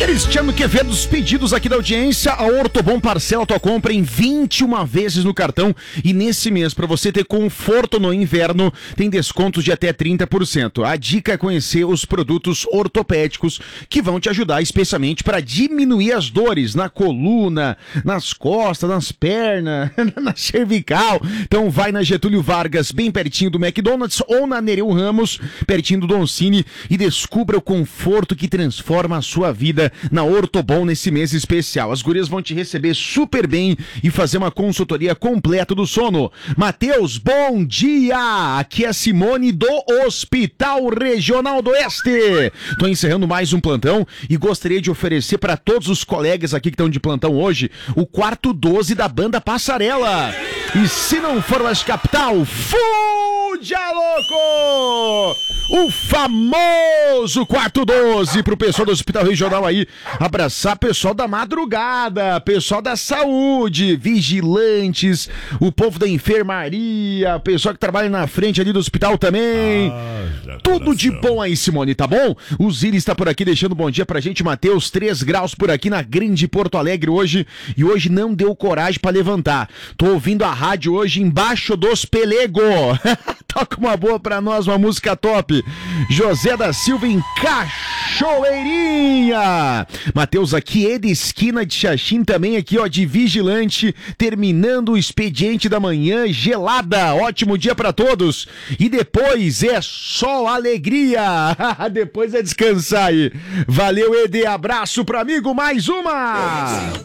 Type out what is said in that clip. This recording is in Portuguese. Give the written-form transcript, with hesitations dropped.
Cristiano Quevedo, dos pedidos aqui da audiência, a Ortobon parcela tua compra em 21 vezes no cartão e nesse mês, para você ter conforto no inverno, tem descontos de até 30%. A dica é conhecer os produtos ortopédicos que vão te ajudar especialmente para diminuir as dores na coluna, nas costas, nas pernas, na cervical. Então vai na Getúlio Vargas, bem pertinho do McDonald's, ou na Nereu Ramos, pertinho do Doncini, e descubra o conforto que transforma a sua vida na Ortobon nesse mês especial. As gurias vão te receber super bem e fazer uma consultoria completa do sono. Matheus, bom dia! Aqui é a Simone do Hospital Regional do Oeste. Tô encerrando mais um plantão e gostaria de oferecer para todos os colegas aqui que estão de plantão hoje o quarto 12 da banda Passarela. E se não for mais capital, fude a louco! O famoso quarto 12 pro pessoal do Hospital Regional aí, abraçar pessoal da madrugada, pessoal da saúde, vigilantes, o povo da enfermaria, pessoal que trabalha na frente ali do hospital também. Tudo de bom aí, Simone, tá bom? O Zili está por aqui deixando bom dia pra gente, Matheus, 3 graus por aqui na grande Porto Alegre hoje, e hoje não deu coragem pra levantar. Tô ouvindo a rádio hoje embaixo dos pelego. Toca uma boa pra nós, uma música top. José da Silva em Cachoeirinha. Matheus aqui é de esquina de Xaxim também aqui, ó, de vigilante, terminando o expediente da manhã gelada. Ótimo dia pra todos. E depois é só alegria. Depois é descansar aí. Valeu, Ede. Abraço pro amigo. Mais uma.